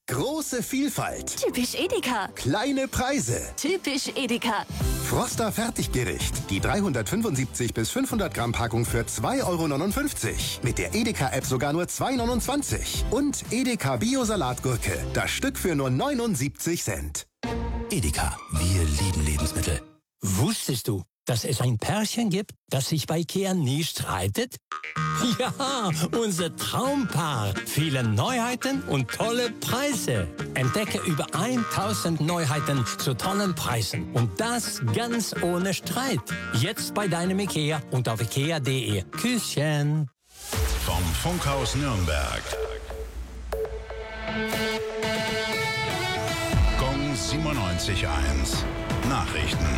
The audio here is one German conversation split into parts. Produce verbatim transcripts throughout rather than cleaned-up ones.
Große Vielfalt. Typisch Edeka. Kleine Preise. Typisch Edeka. Froster Fertiggericht. Die dreihundertfünfundsiebzig bis fünfhundert Gramm Packung für zwei Euro neunundfünfzig. Mit der Edeka-App sogar nur zwei Euro neunundzwanzig. Und Edeka Bio-Salatgurke. Das Stück für nur neunundsiebzig Cent. Edeka, wir lieben Lebensmittel. Wusstest du, dass es ein Pärchen gibt, das sich bei Ikea nie streitet? Ja, unser Traumpaar. Viele Neuheiten und tolle Preise. Entdecke über tausend Neuheiten zu tollen Preisen. Und das ganz ohne Streit. Jetzt bei deinem Ikea und auf ikea punkt de. Küsschen. Vom Funkhaus Nürnberg. Gong siebenundneunzig Komma eins. Nachrichten.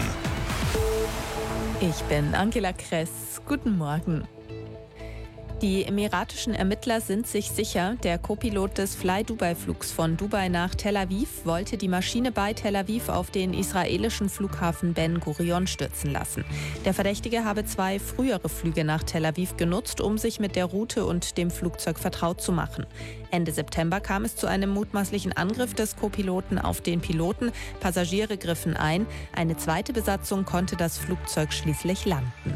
Ich bin Angela Kress. Guten Morgen. Die emiratischen Ermittler sind sich sicher, der Co-Pilot des Fly-Dubai-Flugs von Dubai nach Tel Aviv wollte die Maschine bei Tel Aviv auf den israelischen Flughafen Ben Gurion stürzen lassen. Der Verdächtige habe zwei frühere Flüge nach Tel Aviv genutzt, um sich mit der Route und dem Flugzeug vertraut zu machen. Ende September kam es zu einem mutmaßlichen Angriff des Co-Piloten auf den Piloten. Passagiere griffen ein. Eine zweite Besatzung konnte das Flugzeug schließlich landen.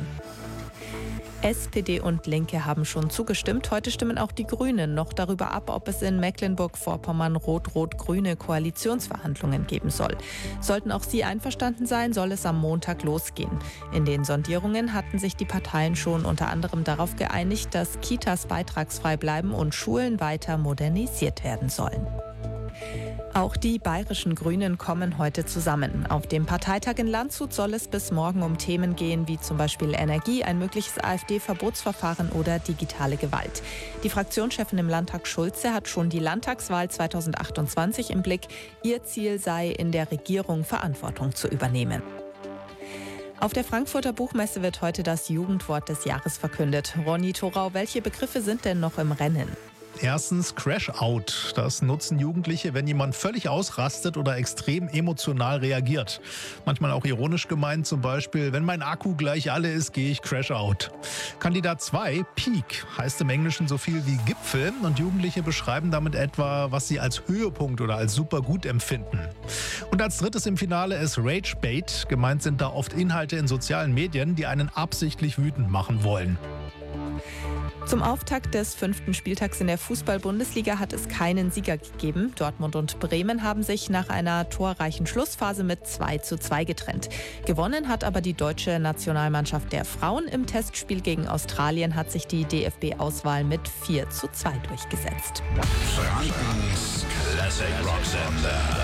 S P D und Linke haben schon zugestimmt. Heute stimmen auch die Grünen noch darüber ab, ob es in Mecklenburg-Vorpommern rot-rot-grüne Koalitionsverhandlungen geben soll. Sollten auch sie einverstanden sein, soll es am Montag losgehen. In den Sondierungen hatten sich die Parteien schon unter anderem darauf geeinigt, dass Kitas beitragsfrei bleiben und Schulen weiter modernisiert werden sollen. Auch die bayerischen Grünen kommen heute zusammen. Auf dem Parteitag in Landshut soll es bis morgen um Themen gehen, wie zum Beispiel Energie, ein mögliches AfD-Verbotsverfahren oder digitale Gewalt. Die Fraktionschefin im Landtag Schulze hat schon die Landtagswahl zweitausendachtundzwanzig im Blick. Ihr Ziel sei, in der Regierung Verantwortung zu übernehmen. Auf der Frankfurter Buchmesse wird heute das Jugendwort des Jahres verkündet. Ronny Thorau, welche Begriffe sind denn noch im Rennen? Erstens Crash-Out. Das nutzen Jugendliche, wenn jemand völlig ausrastet oder extrem emotional reagiert. Manchmal auch ironisch gemeint, zum Beispiel, wenn mein Akku gleich alle ist, gehe ich Crash-Out. Kandidat zwei, Peak, heißt im Englischen so viel wie Gipfel und Jugendliche beschreiben damit etwa, was sie als Höhepunkt oder als super gut empfinden. Und als drittes im Finale ist Rage-Bait. Gemeint sind da oft Inhalte in sozialen Medien, die einen absichtlich wütend machen wollen. Zum Auftakt des fünften Spieltags in der Fußball-Bundesliga hat es keinen Sieger gegeben. Dortmund und Bremen haben sich nach einer torreichen Schlussphase mit zwei zu zwei getrennt. Gewonnen hat aber die deutsche Nationalmannschaft der Frauen. Im Testspiel gegen Australien hat sich die D F B-Auswahl mit vier zu zwei durchgesetzt. Frankens Classic Rock Sender.